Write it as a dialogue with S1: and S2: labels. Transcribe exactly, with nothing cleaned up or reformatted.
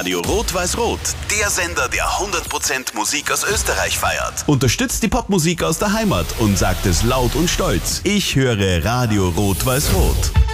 S1: Radio Rot-Weiß-Rot, der Sender, der hundert Prozent Musik aus Österreich feiert. Unterstützt die Popmusik aus der Heimat und sagt es laut und stolz. Ich höre Radio Rot-Weiß-Rot.